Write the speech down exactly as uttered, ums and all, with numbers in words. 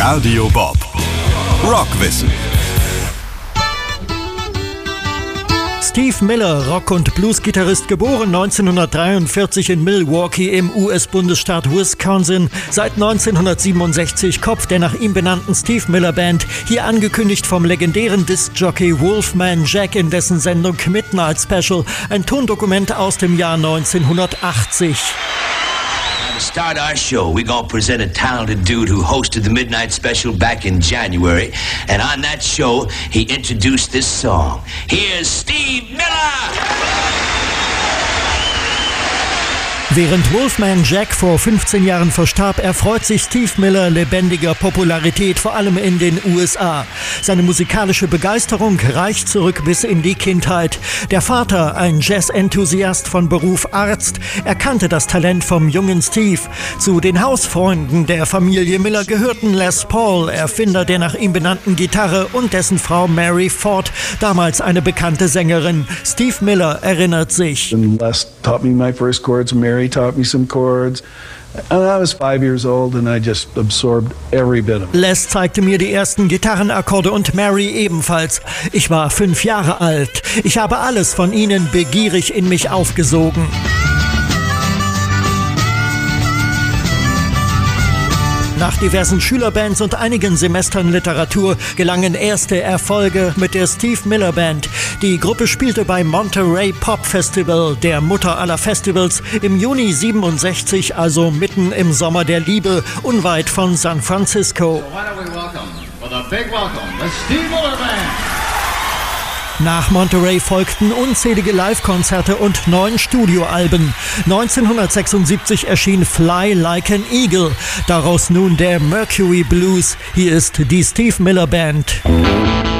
Radio Bob. Rockwissen. Steve Miller, Rock- und Blues-Gitarrist, geboren neunzehnhundertdreiundvierzig in Milwaukee im U S-Bundesstaat Wisconsin. Seit neunzehnhundertsiebenundsechzig Kopf der nach ihm benannten Steve Miller Band, hier angekündigt vom legendären Disc-Jockey Wolfman Jack in dessen Sendung Midnight Special, ein Tondokument aus dem Jahr neunzehnhundertachtzig. To start our show, we're gonna present a talented dude who hosted the Midnight Special back in January. And on that show, he introduced this song. Here's Steve Miller! Während Wolfman Jack vor fünfzehn Jahren verstarb, erfreut sich Steve Miller lebendiger Popularität, vor allem in den U S A. Seine musikalische Begeisterung reicht zurück bis in die Kindheit. Der Vater, ein Jazz-Enthusiast von Beruf Arzt, erkannte das Talent vom jungen Steve. Zu den Hausfreunden der Familie Miller gehörten Les Paul, Erfinder der nach ihm benannten Gitarre, und dessen Frau Mary Ford, damals eine bekannte Sängerin. Steve Miller erinnert sich. And Les taught me my first chords. Mary taught me some chords. And I was five years old and I just absorbed every bit of it. Les zeigte mir die ersten Gitarrenakkorde und Mary ebenfalls. Ich war fünf Jahre alt. Ich habe alles von ihnen begierig in mich aufgesogen. Nach diversen Schülerbands und einigen Semestern Literatur gelangen erste Erfolge mit der Steve Miller Band. Die Gruppe spielte beim Monterey Pop Festival, der Mutter aller Festivals, im Juni siebenundsechzig, also mitten im Sommer der Liebe, unweit von San Francisco. So why don't we welcome, with a big welcome, the Steve Miller Band. Nach Monterey folgten unzählige Live-Konzerte und neun Studioalben. neunzehnhundertsechsundsiebzig erschien Fly Like an Eagle. Daraus nun der Mercury Blues. Hier ist die Steve Miller Band.